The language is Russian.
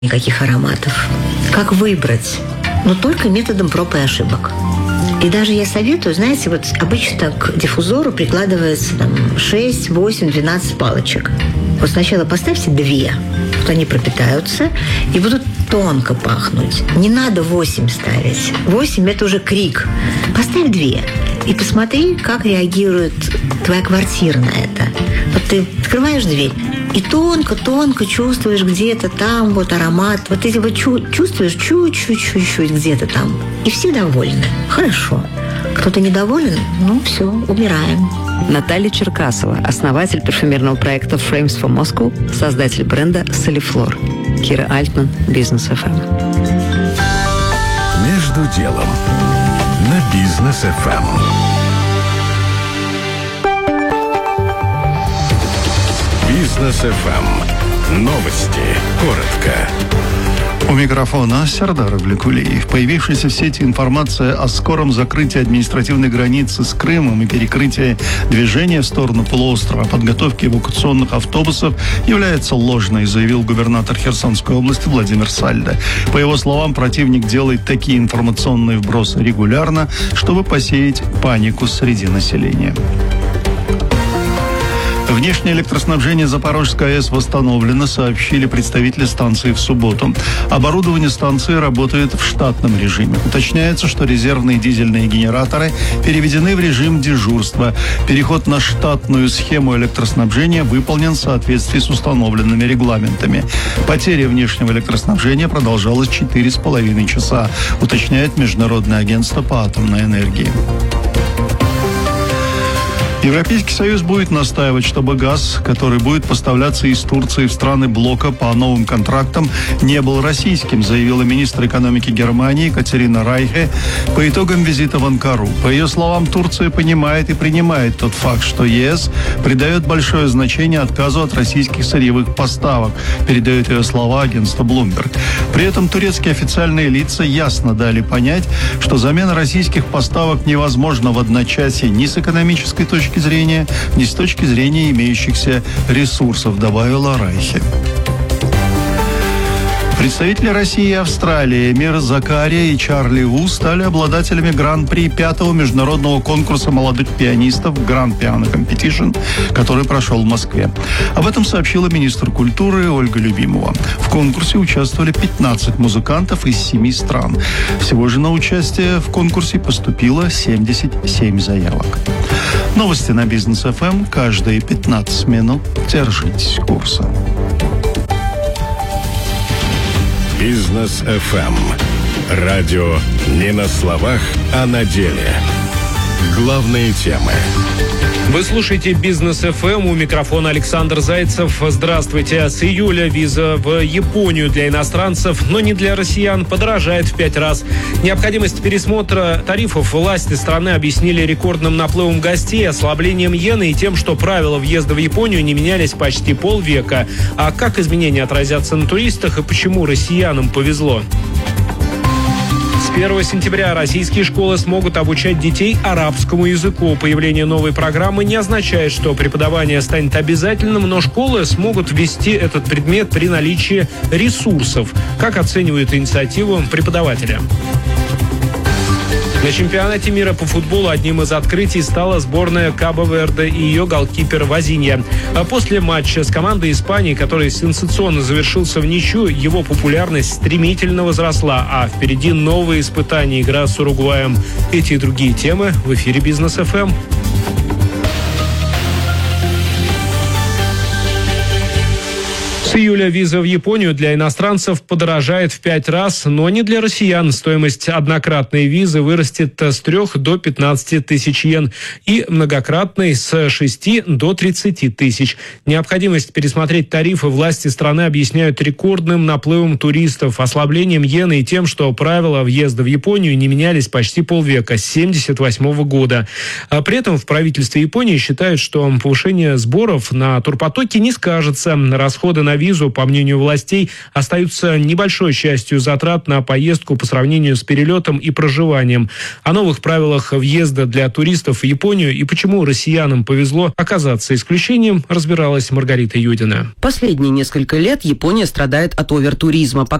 никаких ароматов. Как выбрать? Но только методом проб и ошибок. И даже я советую, знаете, вот обычно к диффузору прикладывается 6, 8, 12 палочек. Вот сначала поставьте 2, вот они пропитаются и будут тонко пахнуть. Не надо 8 ставить. 8 – это уже крик. Поставь 2 и посмотри, как реагирует твоя квартира на это. Вот ты открываешь дверь и тонко-тонко чувствуешь где-то там вот аромат. Вот ты его чувствуешь чуть-чуть где-то там. И все довольны. Хорошо. Кто-то недоволен? Все, умираем. Наталья Черкасова, основатель парфюмерного проекта Frames for Moscow, создатель бренда Soliflor. Кира Альтман, Бизнес ФМ. Между делом на Бизнес ФМ. Бизнес ФМ. Новости. Коротко. У микрофона Сердар Авликулиев. Появившаяся в сети информация о скором закрытии административной границы с Крымом и перекрытии движения в сторону полуострова, подготовки эвакуационных автобусов является ложной, заявил губернатор Херсонской области Владимир Сальдо. По его словам, противник делает такие информационные вбросы регулярно, чтобы посеять панику среди населения. Внешнее электроснабжение Запорожской АЭС восстановлено, сообщили представители станции в субботу. Оборудование станции работает в штатном режиме. Уточняется, что резервные дизельные генераторы переведены в режим дежурства. Переход на штатную схему электроснабжения выполнен в соответствии с установленными регламентами. Потеря внешнего электроснабжения продолжалась 4,5 часа, уточняет Международное агентство по атомной энергии. Европейский Союз будет настаивать, чтобы газ, который будет поставляться из Турции в страны блока по новым контрактам, не был российским, заявила министр экономики Германии Катерина Райхе по итогам визита в Анкару. По ее словам, Турция понимает и принимает тот факт, что ЕС придает большое значение отказу от российских сырьевых поставок, передает ее слова агентство Bloomberg. При этом турецкие официальные лица ясно дали понять, что замена российских поставок невозможна в одночасье ни с экономической точки зрения, ни с точки зрения имеющихся ресурсов, добавила Райхе. Представители России и Австралии Эмир Закария и Чарли Ву стали обладателями гран-при 5-го международного конкурса молодых пианистов Grand Piano Competition, который прошел в Москве. Об этом сообщила министр культуры Ольга Любимова. В конкурсе участвовали 15 музыкантов из 7 стран. Всего же на участие в конкурсе поступило 77 заявок. Новости на Бизнес ФМ каждые 15 минут. Держитесь курса. Бизнес ФМ. Радио не на словах, а на деле. Главные темы. Вы слушаете Бизнес ФМ, у микрофона Александр Зайцев. Здравствуйте. С июля виза в Японию для иностранцев, но не для россиян, подорожает в 5 раз. Необходимость пересмотра тарифов власти страны объяснили рекордным наплывом гостей, ослаблением иены и тем, что правила въезда в Японию не менялись почти полвека. А как изменения отразятся на туристах и почему россиянам повезло? С 1 сентября российские школы смогут обучать детей арабскому языку. Появление новой программы не означает, что преподавание станет обязательным, но школы смогут ввести этот предмет при наличии ресурсов. Как оценивают инициативу преподавателя? На чемпионате мира по футболу одним из открытий стала сборная Кабо-Верде и ее голкипер Вазинья. А после матча с командой Испании, который сенсационно завершился в ничью, его популярность стремительно возросла, а впереди новые испытания, игра с Уругваем. Эти и другие темы в эфире Бизнес ФМ. С июля виза в Японию для иностранцев подорожает в 5 раз, но не для россиян. Стоимость однократной визы вырастет с 3 до 15 тысяч йен и многократной с 6 до 30 тысяч. Необходимость пересмотреть тарифы власти страны объясняют рекордным наплывом туристов, ослаблением иены и тем, что правила въезда в Японию не менялись почти полвека, с 1978 года. А при этом в правительстве Японии считают, что повышение сборов на турпотоки не скажется. Расходы на визу, по мнению властей, остаются небольшой частью затрат на поездку по сравнению с перелетом и проживанием. О новых правилах въезда для туристов в Японию и почему россиянам повезло оказаться исключением, разбиралась Маргарита Юдина. Последние несколько лет Япония страдает от овертуризма.